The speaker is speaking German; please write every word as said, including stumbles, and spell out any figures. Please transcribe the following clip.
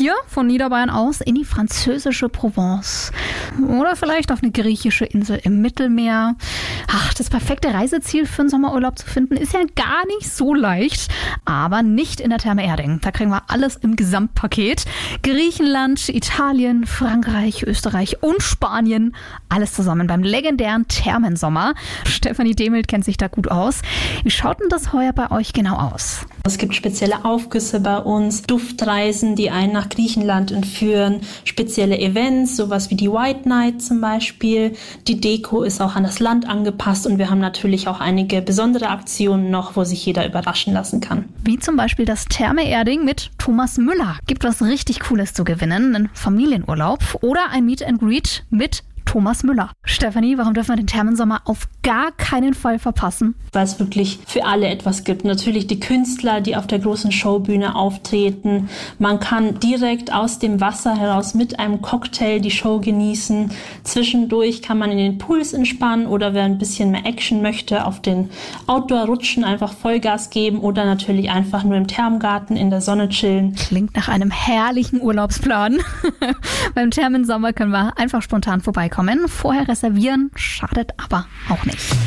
hier von Niederbayern aus in die französische Provence. Oder vielleicht auf eine griechische Insel im Mittelmeer. Ach, das perfekte Reiseziel für einen Sommerurlaub zu finden, ist ja gar nicht so leicht. Aber nicht in der Therme Erding. Da kriegen wir alles im Gesamtpaket. Griechenland, Italien, Frankreich, Österreich und Spanien. Alles zusammen beim legendären Thermensommer. Stefanie Demelt kennt sich da gut aus. Wie schaut denn das heuer bei euch genau aus? Es gibt spezielle Aufgüsse bei uns, Duftreisen, die einen nach Griechenland entführen, spezielle Events, sowas wie die White Night zum Beispiel. Die Deko ist auch an das Land angepasst und wir haben natürlich auch einige besondere Aktionen noch, wo sich jeder überraschen lassen kann. Wie zum Beispiel das Therme Erding mit Thomas Müller. Gibt was richtig Cooles zu gewinnen, einen Familienurlaub oder ein Meet and Greet mit Thomas Müller. Stefanie, warum dürfen wir den Thermensommer auf gar keinen Fall verpassen? Weil es wirklich für alle etwas gibt. Natürlich die Künstler, die auf der großen Showbühne auftreten. Man kann direkt aus dem Wasser heraus mit einem Cocktail die Show genießen. Zwischendurch kann man in den Pools entspannen oder wer ein bisschen mehr Action möchte, auf den Outdoor-Rutschen einfach Vollgas geben oder natürlich einfach nur im Thermgarten in der Sonne chillen. Klingt nach einem herrlichen Urlaubsplan. Beim Thermensommer können wir einfach spontan vorbeikommen. Vorher reservieren schadet aber auch nicht.